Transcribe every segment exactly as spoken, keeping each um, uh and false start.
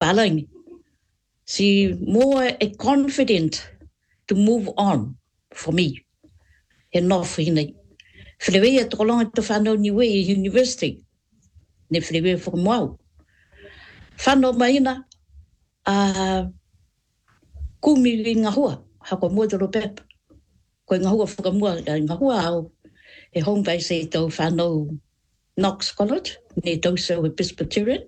balang. Si more a confident to move on for me. Enough hina. Flewe at kolong to fano niwe university. Ne flewe for mo. Fano maina a kumi nga hua. Hako mo do pep. Ko nga hua for mo nga hua au. E home base e to fano Knox College. Ne to so Presbyterian.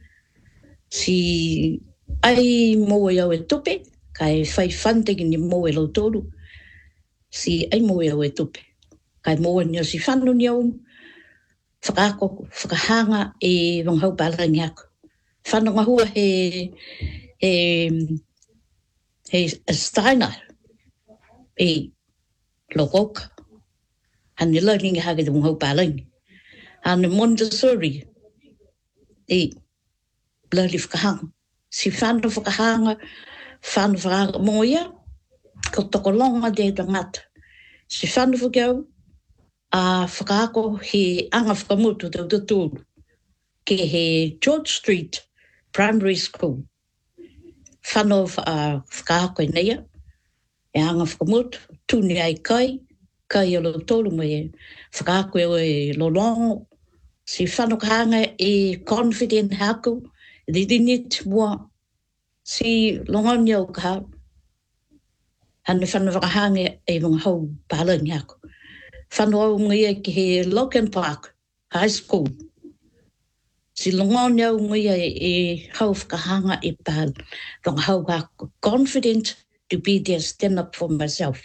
Si ai mo yo e tupe. Kai fai funding ni mo e lo tolu. Si ai mo yo e tupe. Kai mo ni si fano ni o whakako, whakahanga e wanghau balangi ako. Whano ngahua he, he, he Steiner e Logoka. Hane learning hage de wanghau balangi. Hane Montessori e blali whakahanga. Si whano whakahanga, whano whakahanga moia, ko toko longa de tangata. Si whano whakau, a whakaako he anga whakamutu tau tuturu ke he George Street Primary School. Whano uh, whakaako e neia, e anga whakamutu, tūni ai kai, kai alo tolu mo e whakaako e lolongo, si whano kahanga e confident hako, di dinit mua, si longonia o kaha, hane whano whakahanga e mga hau pahalangi hako. Whanau ngia ki he Logan Park High School. Si longonia ngia e hau whakahanga e pahal. Wang hau hako confident to be there, stand up for myself.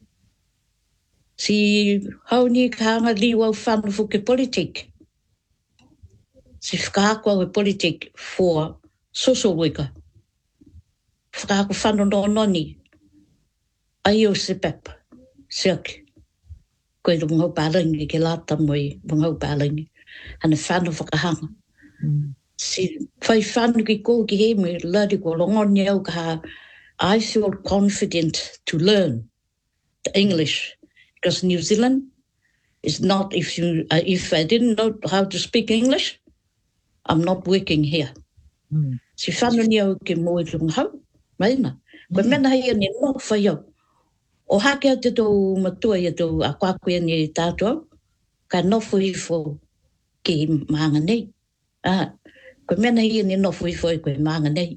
Si hau ni kahanga liwa whanu fuke politik. Si whakahako au politik for social worker. Whakahako whanu no noni. Aio se pep. Siaki. Koe do mga balangi ke lata moi mga balangi ana whanu whakahanga. Mm. Si whai whanu ki ko ki he me lari ko longoni au ka I feel confident to learn the English because New Zealand is not if you uh, if I didn't know how to speak English I'm not working here. Mm. Si whanu ni au ke moi lunga hau maina. Koe mena hei ni no whai au. O hake te tō matua i tō a kwakua ni tātua, ka nofu i fo ki maanga nei. Ah, koe mena i ni nofu i fo i koe maanga nei.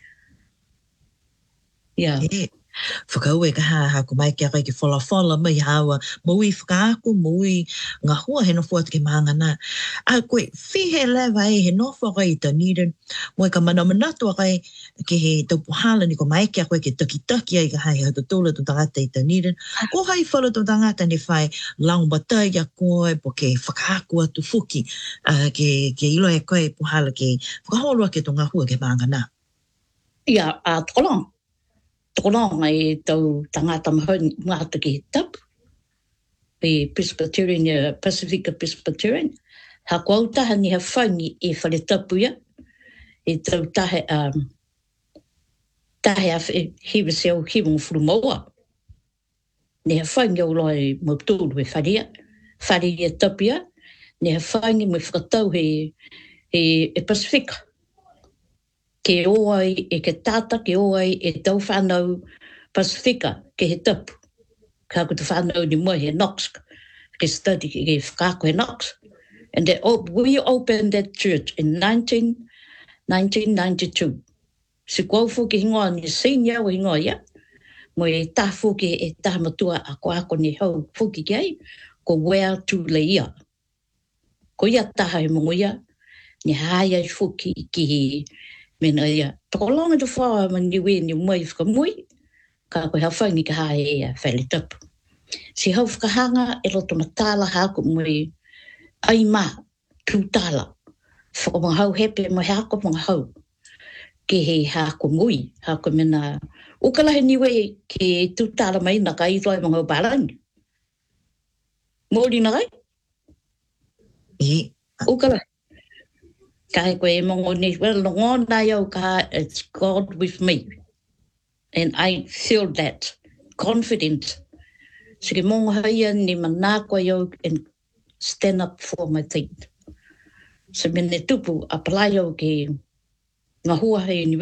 Yeah. Yeah. Whakau e ka ha ha ko mai kia kai ki whala whala mai hawa maui whakaako, maui ngā hua he no fuat ke maanga nā. A koe whihe lewa e he no whaka i Dunedin, mo e ka mana manatua kai ke he taupuhala ni ko mai kia koe ke taki taki ai ka hai ha tatola to tangata i Dunedin. Ko hai whala to tangata ni whai lau batai ia koe po ke whakaako atu fuki uh, ke, ke ilo e koe puhala ke whakaholua ke to ngā hua ke maanga nā. Ia, a tolong. Tolong ai tau tangata mahon ngata ki tapu. Pe Presbyterian, Pacifica Presbyterian. Ha kau taha ni ha whangi e whare tapu ia. E tau tahe, um, tahe a hiwa seo hiwa ngufuru maua. Ne ha whangi au loi mo tūru e whare ia. Whare ia tapu ia. Ne ha whangi mo whakatau he, he, he Pacifica. Ke oai e ke tata, ke oai e tau whanau Pacifica, ke he tapu. Ka kutu whanau ni mua he Knox, ke study ke whakako he Knox. And they, we opened that church in nineteen ninety-two. Si kua fuki hingoa ni senior o hingoa ia, mo e tā fuki e tā matua a ko ako ni hau fuki kei, ko wea tu le ia. Ko ia taha he mongo ia, ni haia fuki ki he mena ia. Toko longa te whaua ma niwe ni mai whakamui, ka koe hau whangi ka hae e a whele tapu. Si hau whakahanga e roto na tāla hako mui ai mā, tū tāla. Whakamang hau hepe mo hako mga hau. Ke he hako mui, hako mena ukalahe niwe ke tū tāla mai na ka i roi mga barangi. Mōri na kai? I. Ukalahe. Kai koe mongo ni, well, longo na iau ka, it's God with me. And I feel that, confident. So ke mongo haia ni mana koe iau and stand up for my thing. So mene tupu, apply iau ke ngahua hei